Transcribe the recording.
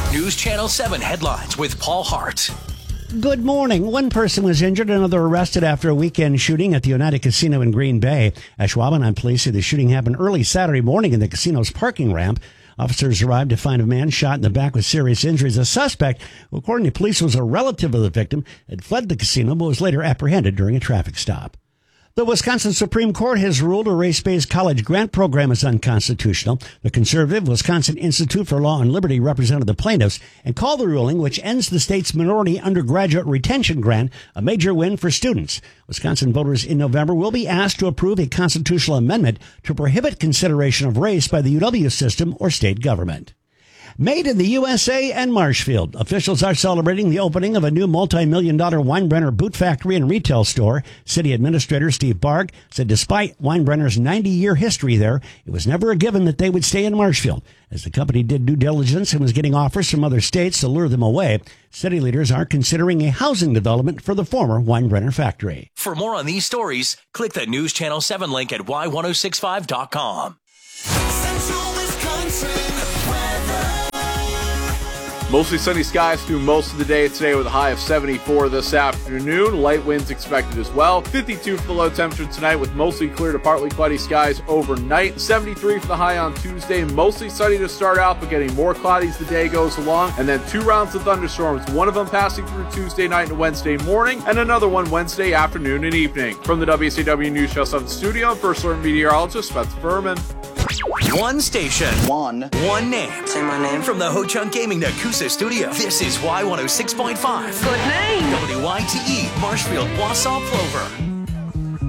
News Channel 7 headlines with Paul Hart. Good morning. One person was injured, another arrested after a weekend shooting at the United Casino in Green Bay. Ashwaubenon police say the shooting happened early Saturday morning in the casino's parking ramp. Officers arrived to find a man shot in the back with serious injuries. A suspect, who according to police was a relative of the victim, had fled the casino but was later apprehended during a traffic stop. The Wisconsin Supreme Court has ruled a race-based college grant program is unconstitutional. The conservative Wisconsin Institute for Law and Liberty represented the plaintiffs and called the ruling, which ends the state's minority undergraduate retention grant, a major win for students. Wisconsin voters in November will be asked to approve a constitutional amendment to prohibit consideration of race by the UW system or state government. Made in the USA and Marshfield, officials are celebrating the opening of a new multi-million-dollar Weinbrenner boot factory and retail store. City Administrator Steve Barg said despite Weinbrenner's 90-year history there, it was never a given that they would stay in Marshfield. As the company did due diligence and was getting offers from other states to lure them away, city leaders are considering a housing development for the former Weinbrenner factory. For more on these stories, click the News Channel 7 link at y1065.com. Central Wisconsin weather. Mostly sunny skies through most of the day today with a high of 74 this afternoon. Light winds expected as well. 52 for the low temperature tonight with mostly clear to partly cloudy skies overnight. 73 for the high on Tuesday. Mostly sunny to start out, but getting more cloudy as the day goes along. And then 2 rounds of thunderstorms, one of them passing through Tuesday night and Wednesday morning, and another one Wednesday afternoon and evening. From the WCW News Channel 7 studio, First Alert meteorologist Spencer Furman. One station. One name. Say my name. From the Ho-Chunk Gaming Nakusa studio, this is Y106.5. Good name. WYTE, Marshfield, Wausau, Plover.